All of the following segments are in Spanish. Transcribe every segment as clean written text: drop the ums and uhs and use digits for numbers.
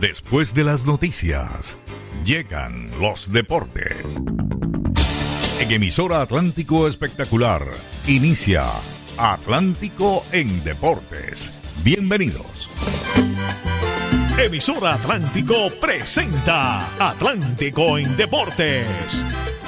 Después de las noticias, llegan los deportes. En emisora Atlántico Espectacular, inicia Atlántico en Deportes. Bienvenidos. Emisora Atlántico presenta Atlántico en Deportes.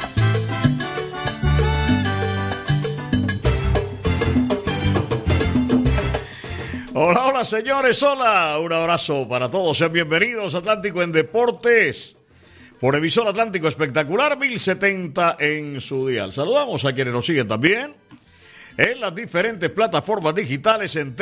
Hola, hola señores, hola, un abrazo para todos, sean bienvenidos a Atlántico en Deportes, por emisora Atlántico Espectacular 1070 en su dial. Saludamos a quienes nos siguen también en las diferentes plataformas digitales en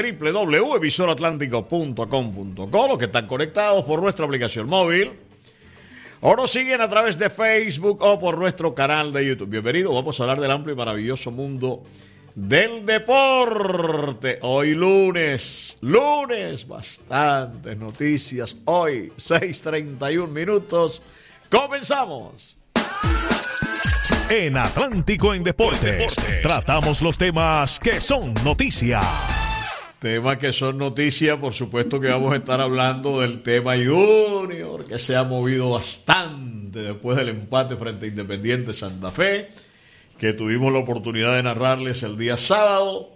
www.emisoratlántico.com.co, los que están conectados por nuestra aplicación móvil o nos siguen a través de Facebook o por nuestro canal de YouTube. Bienvenidos, vamos a hablar del amplio y maravilloso mundo del deporte. Hoy lunes, bastantes noticias. Hoy, 6:31 minutos. Comenzamos. En Atlántico en Deportes, tratamos los temas que son noticia. Temas que son noticia, por supuesto que vamos a estar hablando del tema Junior, que se ha movido bastante después del empate frente a Independiente Santa Fe, que tuvimos la oportunidad de narrarles el día sábado.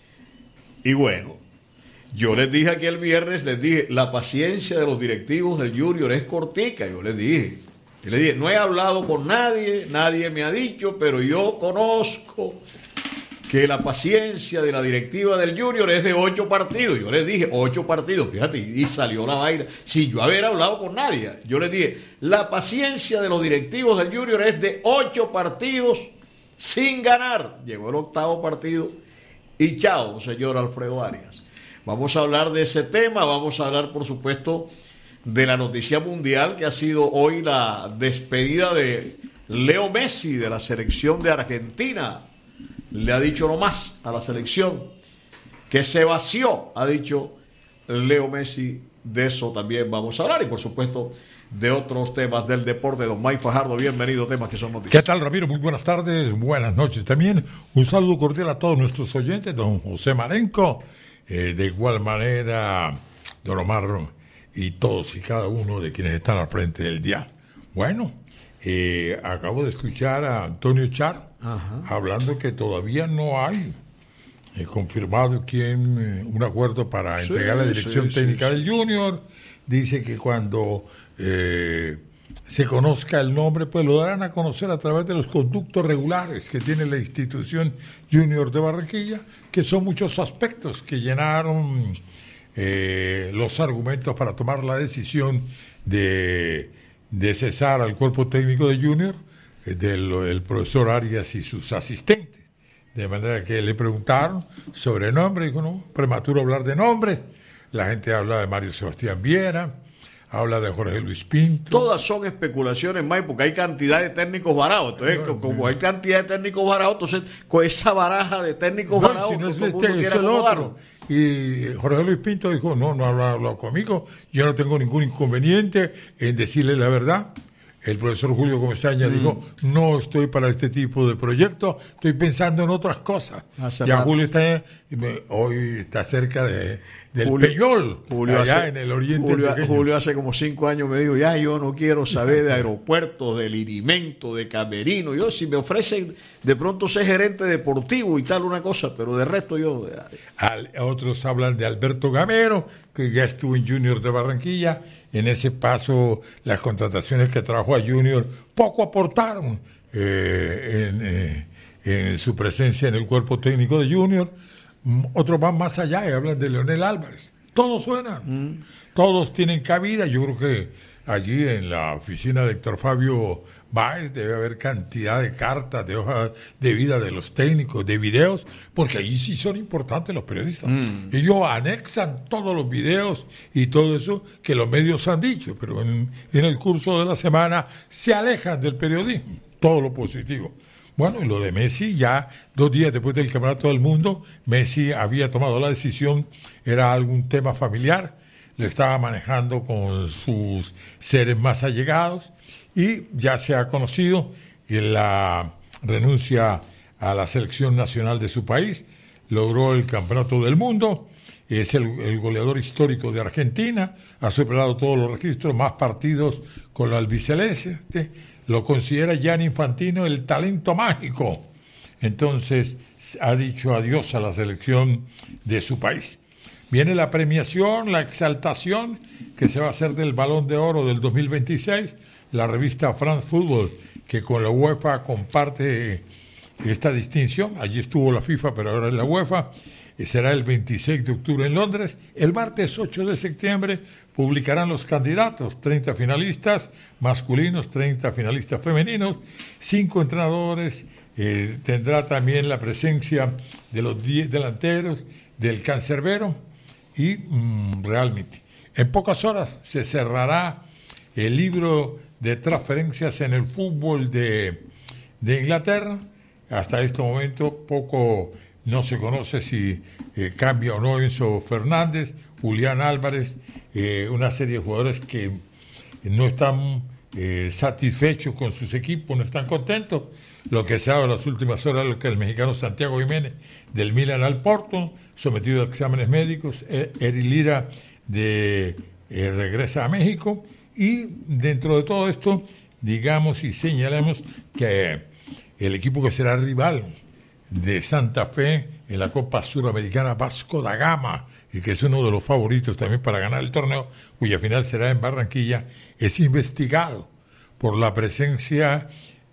Y bueno, yo les dije aquí el viernes, la paciencia de los directivos del Junior es cortica. Yo les dije, no he hablado con nadie me ha dicho, pero yo conozco que la paciencia de la directiva del Junior es de 8 partidos. Yo les dije, 8 partidos, fíjate, y salió la vaina, sin yo haber hablado con nadie. Yo les dije, la paciencia de los directivos del Junior es de 8 partidos sin ganar. Llegó el 8º partido y chao, señor Alfredo Arias. Vamos a hablar de ese tema, vamos a hablar, por supuesto, de la noticia mundial que ha sido hoy la despedida de Leo Messi de la selección de Argentina. Le ha dicho nomás a la selección que se vació, ha dicho Leo Messi. De eso también vamos a hablar y, por supuesto, de otros temas del deporte. Don Mike Fajardo, bienvenido, temas que son noticias. ¿Qué tal, Ramiro? Muy buenas tardes, buenas noches también. Un saludo cordial a todos nuestros oyentes, don José Marenco, de igual manera, don Omar y todos y cada uno de quienes están al frente del dial. Bueno, acabo de escuchar a Antonio Char hablando que todavía no hay confirmado un acuerdo para entregar la dirección técnica del Junior. Dice que cuando se conozca el nombre, pues lo darán a conocer a través de los conductos regulares que tiene la institución Junior de Barranquilla, que son muchos aspectos que llenaron los argumentos para tomar la decisión de cesar al cuerpo técnico de Junior, del profesor Arias y sus asistentes. De manera que le preguntaron sobre nombre, dijo, no, prematuro hablar de nombres. La gente habla de Mario Sebastián Viera, habla de Jorge Luis Pinto. Todas son especulaciones, Mike, porque hay cantidad de técnicos varados. Entonces, como hay cantidad de técnicos varados, entonces con esa baraja de técnicos varados, si no es el otro. Y Jorge Luis Pinto dijo, no ha hablado conmigo, yo no tengo ningún inconveniente en decirle la verdad. El profesor Julio Comesaña dijo, no estoy para este tipo de proyectos, estoy pensando en otras cosas. Ya Julio hoy está cerca del Peñol, allá en el oriente. Julio hace como 5 años me dijo, ya yo no quiero saber de aeropuertos, de lineamiento, de camerino. Yo, si me ofrecen de pronto ser gerente deportivo y tal, una cosa, pero de resto yo... Otros hablan de Alberto Gamero, que ya estuvo en Junior de Barranquilla. En ese paso, las contrataciones que trajo a Junior poco aportaron en su presencia en el cuerpo técnico de Junior. Otros van más allá y hablan de Leonel Álvarez. Todos suenan, todos tienen cabida. Yo creo que allí en la oficina de Héctor Fabio Báez debe haber cantidad de cartas, de hojas de vida de los técnicos, de videos, porque allí sí son importantes los periodistas. Ellos anexan todos los videos y todo eso que los medios han dicho, pero en el curso de la semana se alejan del periodismo, todo lo positivo. Bueno, y lo de Messi, ya 2 días después del Campeonato del Mundo, Messi había tomado la decisión, era algún tema familiar, lo estaba manejando con sus seres más allegados, y ya se ha conocido que la renuncia a la selección nacional de su país, logró el Campeonato del Mundo, es el goleador histórico de Argentina, ha superado todos los registros, más partidos con la albiceleste, lo considera Gianni Infantino el talento mágico. Entonces ha dicho adiós a la selección de su país. Viene la premiación, la exaltación que se va a hacer del Balón de Oro del 2026, la revista France Football, que con la UEFA comparte esta distinción. Allí estuvo la FIFA, pero ahora es la UEFA. Será el 26 de octubre en Londres. El martes 8 de septiembre publicarán los candidatos, 30 finalistas masculinos, 30 finalistas femeninos, 5 entrenadores. Tendrá también la presencia de los 10 delanteros, del cancerbero y realmente. En pocas horas se cerrará el libro de transferencias en el fútbol de Inglaterra. Hasta este momento poco no se conoce si cambia o no Enzo Fernández, Julián Álvarez, una serie de jugadores que no están satisfechos con sus equipos, no están contentos. Lo que se ha dado en las últimas horas es lo que el mexicano Santiago Jiménez del Milan al Porto, sometido a exámenes médicos, Eri Lira regresa a México, y dentro de todo esto, digamos y señalamos que el equipo que será rival de Santa Fe en la Copa Suramericana, Vasco da Gama, y que es uno de los favoritos también para ganar el torneo, cuya final será en Barranquilla, es investigado por la presencia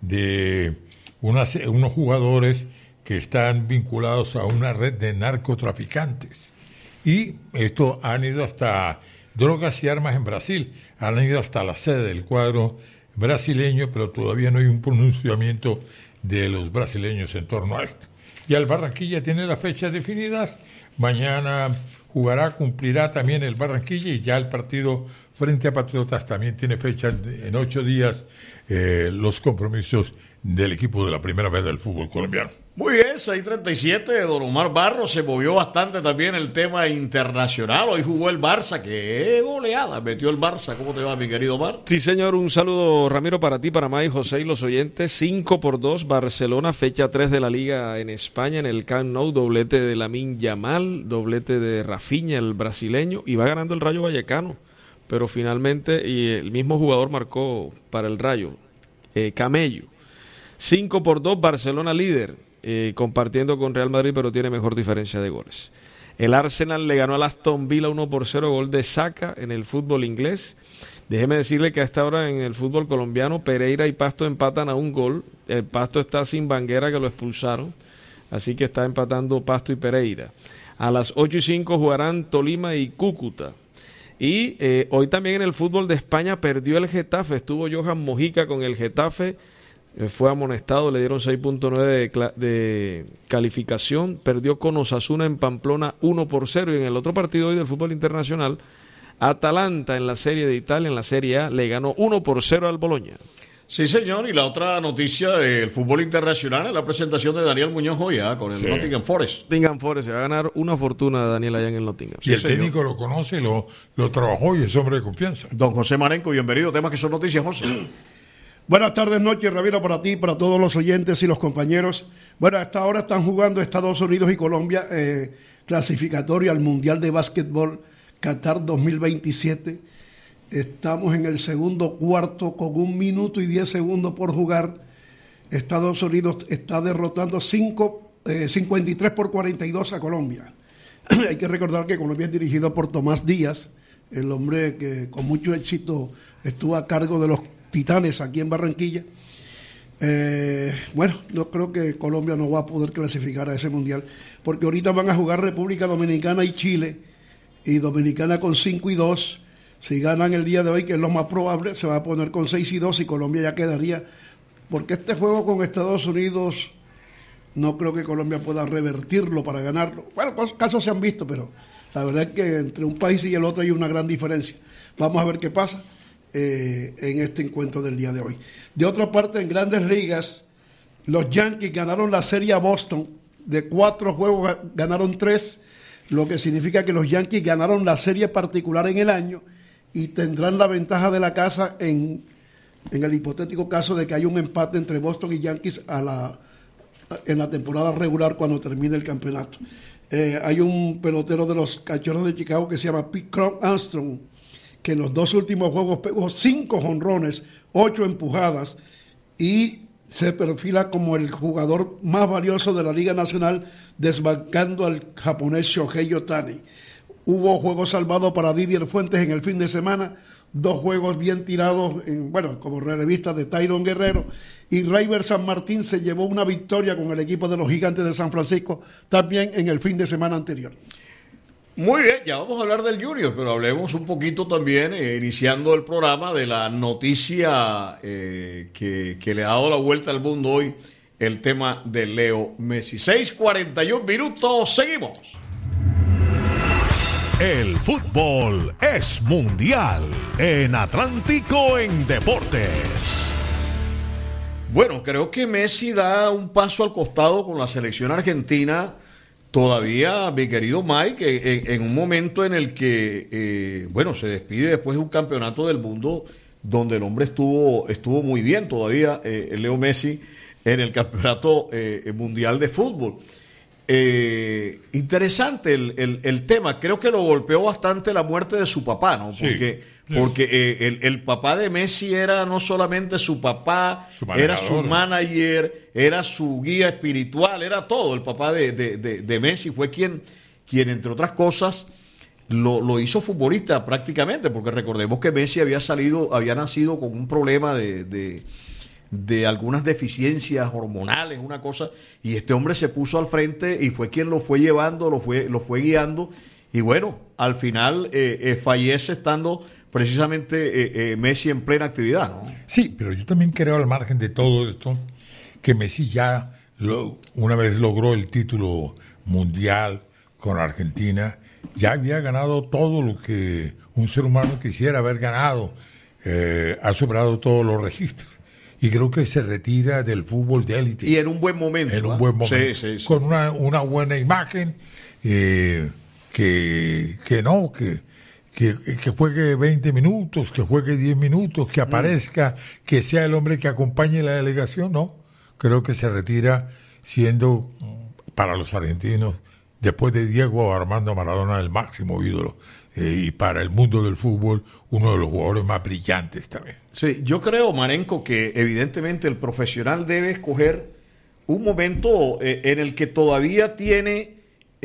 de unos jugadores que están vinculados a una red de narcotraficantes. Y esto han ido hasta drogas y armas en Brasil, han ido hasta la sede del cuadro brasileño, pero todavía no hay un pronunciamiento de los brasileños en torno a esto. Ya el Barranquilla tiene las fechas definidas, mañana cumplirá también el Barranquilla, y ya el partido frente a Patriotas también tiene fecha en 8 días, los compromisos del equipo de la primera vez del fútbol colombiano. Muy bien, 6:37, don Omar Barros. Se movió bastante también el tema internacional. Hoy jugó el Barça, que goleada metió el Barça. ¿Cómo te va, mi querido Omar? Sí, señor, un saludo, Ramiro, para ti, para May, José y los oyentes. 5-2, Barcelona, fecha 3 de la Liga en España, en el Camp Nou, doblete de Lamine Yamal, doblete de Rafinha, el brasileño, y va ganando el Rayo Vallecano, pero finalmente, y el mismo jugador marcó para el Rayo, Camello. 5-2, Barcelona líder. Compartiendo con Real Madrid, pero tiene mejor diferencia de goles. El Arsenal le ganó al Aston Villa 1-0, gol de Saka en el fútbol inglés. Déjeme decirle que a esta hora en el fútbol colombiano, Pereira y Pasto empatan a un gol. El Pasto está sin Banguera, que lo expulsaron, así que está empatando Pasto y Pereira. A las 8:05 jugarán Tolima y Cúcuta. Y hoy también en el fútbol de España perdió el Getafe. Estuvo Johan Mojica con el Getafe. Fue amonestado, le dieron 6.9 de calificación. Perdió con Osasuna en Pamplona 1-0. Y en el otro partido hoy del fútbol internacional, Atalanta en la Serie de Italia, en la Serie A, le ganó 1-0 al Bologna. Sí, señor, y la otra noticia del fútbol internacional es la presentación de Daniel Muñoz hoy con el Nottingham Forest. Nottingham Forest se va a ganar una fortuna de Daniel allá en el Nottingham. Y el técnico lo conoce, lo trabajó y es hombre de confianza. Don José Marenco, bienvenido. Temas que son noticias, José. Buenas tardes, noches, Ramiro, para ti, para todos los oyentes y los compañeros. Bueno, hasta ahora están jugando Estados Unidos y Colombia, clasificatoria al Mundial de Básquetbol Qatar 2027. Estamos en el segundo cuarto con 1 minuto y 10 segundos por jugar. Estados Unidos está derrotando 53-42 a Colombia. Hay que recordar que Colombia es dirigido por Tomás Díaz, el hombre que con mucho éxito estuvo a cargo de los Titanes aquí en Barranquilla. Bueno, no creo que Colombia no va a poder clasificar a ese mundial, porque ahorita van a jugar República Dominicana y Chile, y Dominicana con 5-2. Si ganan el día de hoy, que es lo más probable, se va a poner con 6-2 y Colombia ya quedaría, porque este juego con Estados Unidos no creo que Colombia pueda revertirlo para ganarlo. Bueno, casos se han visto, pero la verdad es que entre un país y el otro hay una gran diferencia. Vamos a ver qué pasa en este encuentro del día de hoy. De otra parte, en Grandes Ligas, los Yankees ganaron la serie a Boston. De 4 juegos ganaron 3, lo que significa que los Yankees ganaron la serie particular en el año y tendrán la ventaja de la casa en el hipotético caso de que haya un empate entre Boston y Yankees en la temporada regular cuando termine el campeonato. Hay un pelotero de los Cachorros de Chicago que se llama Pete Armstrong, que en los 2 últimos juegos pegó 5 jonrones, 8 empujadas y se perfila como el jugador más valioso de la Liga Nacional, desbancando al japonés Shohei Ohtani. Hubo juegos salvados para Didier Fuentes en el fin de semana, 2 juegos bien tirados, como relevista de Tyron Guerrero, y Reiber San Martín se llevó una victoria con el equipo de los Gigantes de San Francisco también en el fin de semana anterior. Muy bien, ya vamos a hablar del Junior, pero hablemos un poquito también, iniciando el programa, de la noticia que le ha dado la vuelta al mundo hoy, el tema de Leo Messi. 6:41 minutos, seguimos. El fútbol es mundial en Atlántico en Deportes. Bueno, creo que Messi da un paso al costado con la selección argentina. Todavía, mi querido Mike, en un momento en el que, se despide después de un campeonato del mundo donde el hombre estuvo muy bien todavía, Leo Messi, en el campeonato mundial de fútbol. Interesante el tema. Creo que lo golpeó bastante la muerte de su papá, ¿no? Porque el papá de Messi era no solamente su papá, era su manager, era su guía espiritual, era todo. El papá de Messi fue quien entre otras cosas lo hizo futbolista prácticamente, porque recordemos que Messi había nacido con un problema de algunas deficiencias hormonales, una cosa, y este hombre se puso al frente y fue quien lo fue llevando, lo fue guiando, y bueno, al final fallece estando precisamente Messi en plena actividad, ¿no? Sí, pero yo también creo, al margen de todo esto, que Messi ya una vez logró el título mundial con Argentina, ya había ganado todo lo que un ser humano quisiera haber ganado, ha superado todos los registros. Y creo que se retira del fútbol de élite. Y en un buen momento. En un buen momento. Sí. Con una buena imagen, que juegue 20 minutos, que juegue 10 minutos, que aparezca, que sea el hombre que acompañe la delegación, no. Creo que se retira siendo, para los argentinos, después de Diego Armando Maradona, el máximo ídolo. Y para el mundo del fútbol, uno de los jugadores más brillantes también. Sí, yo creo, Marenco, que evidentemente el profesional debe escoger un momento en el que todavía tiene,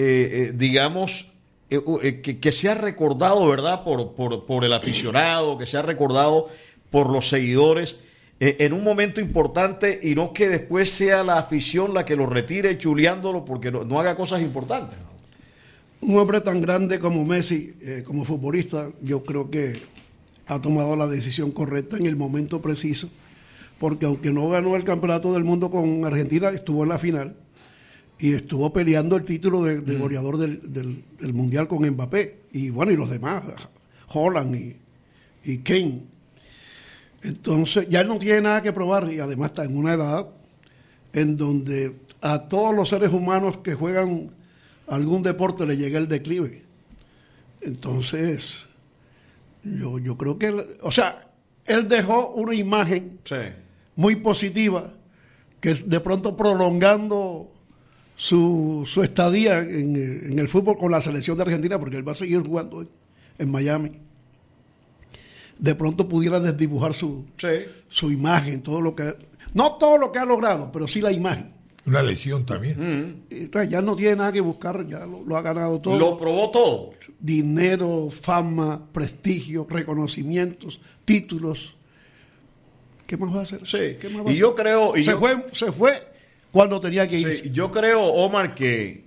que sea recordado, ¿verdad?, por el aficionado, que sea recordado por los seguidores, en un momento importante, y no que después sea la afición la que lo retire chuleándolo porque no haga cosas importantes, ¿no? Un hombre tan grande como Messi, como futbolista, yo creo que ha tomado la decisión correcta en el momento preciso, porque aunque no ganó el campeonato del mundo con Argentina, estuvo en la final y estuvo peleando el título de goleador del Mundial con Mbappé, y bueno, y los demás, Haaland y Kane. Entonces, ya no tiene nada que probar, y además está en una edad en donde a todos los seres humanos que juegan algún deporte le llega el declive. Entonces, yo creo que él dejó una imagen muy positiva, que de pronto prolongando su estadía en el fútbol con la selección de Argentina, porque él va a seguir jugando en Miami, de pronto pudiera desdibujar su imagen, no todo lo que ha logrado, pero sí la imagen. Una lesión también. Entonces ya no tiene nada que buscar, ya lo ha ganado todo. Lo probó todo. Dinero, fama, prestigio, reconocimientos, títulos. ¿Qué más va a hacer? Sí. ¿Qué más va a hacer? Yo creo... Se fue cuando tenía que irse. Yo creo, Omar, que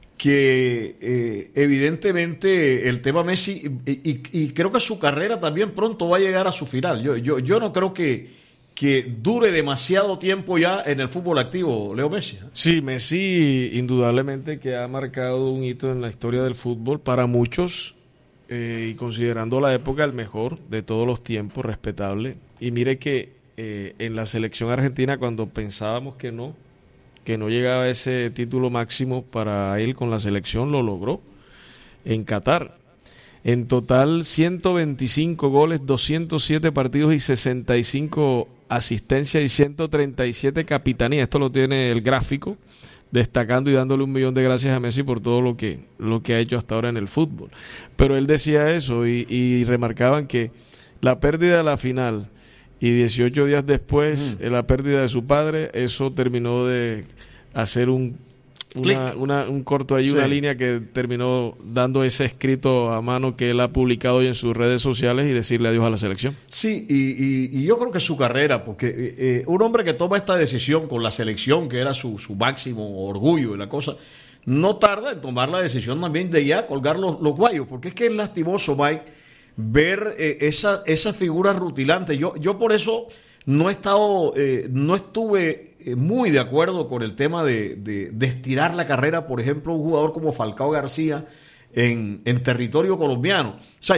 evidentemente el tema Messi, y creo que su carrera también pronto va a llegar a su final. Yo no creo que dure demasiado tiempo ya en el fútbol activo, Leo Messi. Sí, Messi indudablemente que ha marcado un hito en la historia del fútbol para muchos, y considerando la época el mejor de todos los tiempos, respetable. Y mire que en la selección argentina, cuando pensábamos que no llegaba ese título máximo para él con la selección, lo logró en Qatar. En total 125 goles, 207 partidos y 65 asistencias y 137 capitanías. Esto lo tiene el gráfico destacando y dándole 1.000.000 de gracias a Messi por todo lo que ha hecho hasta ahora en el fútbol. Pero él decía eso y remarcaban que la pérdida de la final y 18 días después la pérdida de su padre, eso terminó de hacer un corto ahí, una línea que terminó dando ese escrito a mano que él ha publicado hoy en sus redes sociales y decirle adiós a la selección. Sí, y yo creo que su carrera, porque un hombre que toma esta decisión con la selección, que era su máximo orgullo y la cosa, no tarda en tomar la decisión también de ya colgar los guayos, porque es que es lastimoso, Mike, ver esa figura rutilante. Yo por eso no estuve muy de acuerdo con el tema de estirar la carrera, por ejemplo, un jugador como Falcao García en territorio colombiano. O sea,